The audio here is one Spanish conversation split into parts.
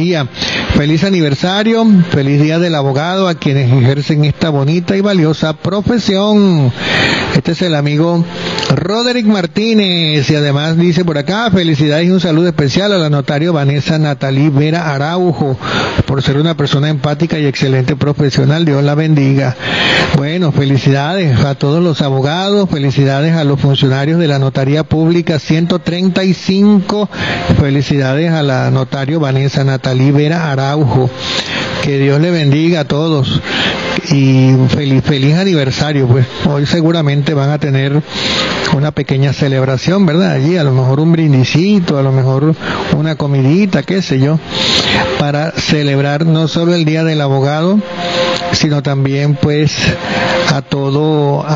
notaría. Feliz aniversario, feliz día del abogado a quienes ejercen esta bonita y valiosa profesión. Este es el amigo Roderick Martínez, y además dice por acá: felicidades y un saludo especial a la notario Vanessa Natalí Vera Araujo por ser una persona empática y excelente profesional. Dios la bendiga. Bueno, felicidades a todos los abogados, felicidades a los funcionarios de la Notaría Pública 135, felicidades a la notario Vanessa Natalí Vera Araujo. Que Dios le bendiga a todos y feliz aniversario. Pues hoy seguramente van a tener una pequeña celebración, ¿verdad? Allí a lo mejor un brindisito, a lo mejor una comidita, qué sé yo, para celebrar no solo el Día del Abogado, sino también pues a todo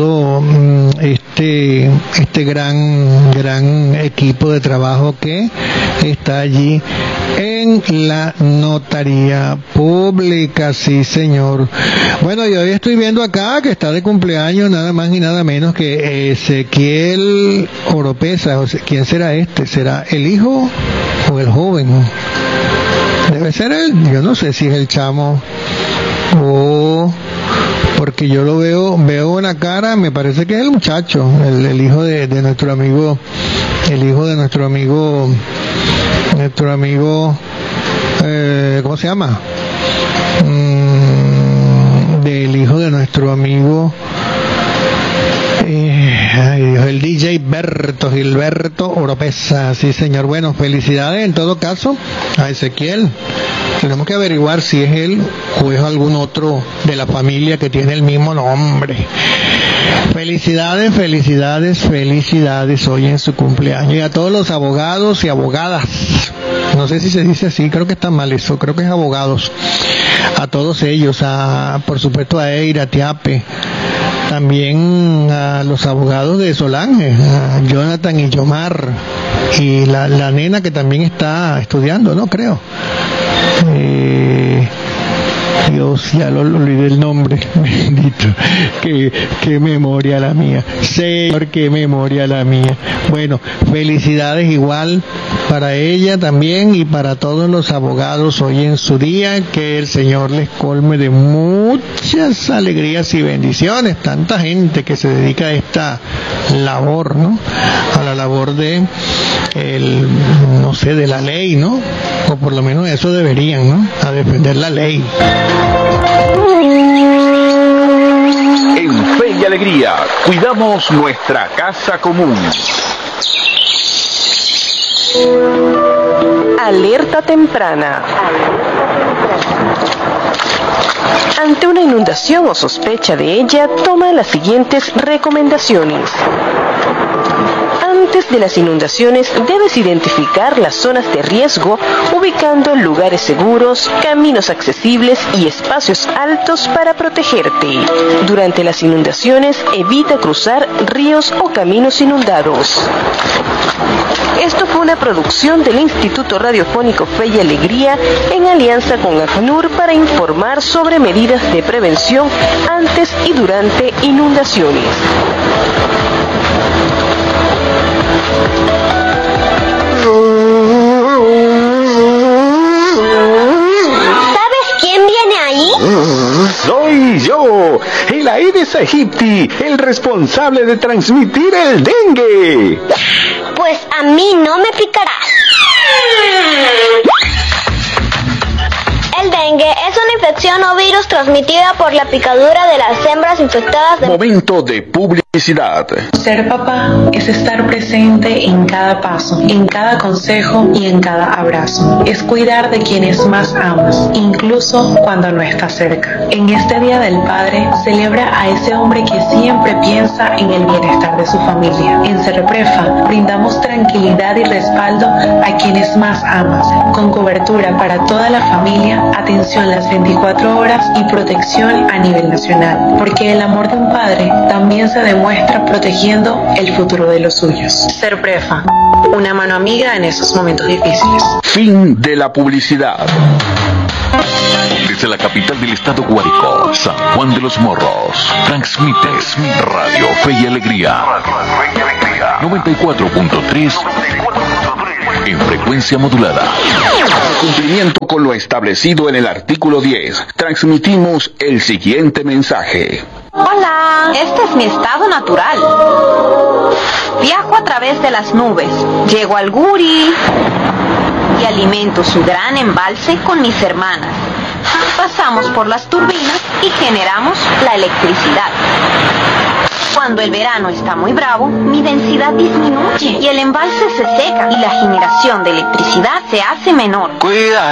este gran equipo de trabajo que está allí en la Notaría Pública. Sí, señor. Bueno, y hoy estoy viendo acá que está de cumpleaños nada más y nada menos que Ezequiel Oropesa. ¿Quién será este? ¿Será el hijo o el joven? Debe ser él. Yo no sé si es el chamo o... porque yo lo veo una cara, me parece que es el muchacho, el hijo de nuestro amigo, ¿cómo se llama? Del hijo de nuestro amigo, el DJ Gilberto Oropesa. Sí, señor. Bueno, felicidades en todo caso a Ezequiel. Tenemos que averiguar si es él o es algún otro de la familia que tiene el mismo nombre. Felicidades hoy en su cumpleaños. Y a todos los abogados y abogadas, no sé si se dice así, creo que está mal eso, creo que es abogados. A todos ellos, por supuesto a Eira, Tiape, también a los abogados de Solange, a Jonathan y Yomar, y la nena que también está estudiando, ¿no? Creo. Dios, ya lo olvidé el nombre, bendito, qué memoria la mía, Señor, qué memoria la mía. Bueno, felicidades igual para ella también y para todos los abogados hoy en su día, que el Señor les colme de muchas alegrías y bendiciones. Tanta gente que se dedica a esta labor, ¿no? A la labor de de la ley, ¿no? O por lo menos eso deberían, ¿no? A defender la ley. En Fe y Alegría, cuidamos nuestra casa común. Alerta temprana. Ante una inundación o sospecha de ella, toma las siguientes recomendaciones. Antes de las inundaciones, debes identificar las zonas de riesgo, ubicando lugares seguros, caminos accesibles y espacios altos para protegerte. Durante las inundaciones, evita cruzar ríos o caminos inundados. Esto fue una producción del Instituto Radiofónico Fe y Alegría en alianza con ACNUR para informar sobre medidas de prevención antes y durante inundaciones. ¿Sabes quién viene ahí? Soy yo, el Aedes aegypti, el responsable de transmitir el dengue. Pues a mí no me picarás. El dengue es una infección o virus transmitida por la picadura de las hembras infectadas de... Momento de publicidad. Ser papá es estar presente en cada paso, en cada consejo y en cada abrazo. Es cuidar de quienes más amas, incluso cuando no estás cerca. En este Día del Padre, celebra a ese hombre que siempre piensa en el bienestar de su familia. En Serprefa, brindamos tranquilidad y respaldo a quienes más amas, con cobertura para toda la familia, atención las 24 horas y protección a nivel nacional, porque el amor de un padre también se demuestra protegiendo el futuro de los suyos. Serprefa, una mano amiga en esos momentos difíciles. Fin de la publicidad. Desde la capital del estado Guárico, San Juan de los Morros, transmite Radio Fe y Alegría 94.3 en frecuencia modulada. cumplimiento con lo establecido en el artículo 10, transmitimos el siguiente mensaje. Hola, este es mi estado natural. Viajo a través de las nubes, llego al Guri y alimento su gran embalse con mis hermanas. Pasamos por las turbinas y generamos la electricidad. Cuando el verano está muy bravo, mi densidad disminuye y el embalse se seca y la generación de electricidad se hace menor. Cuida.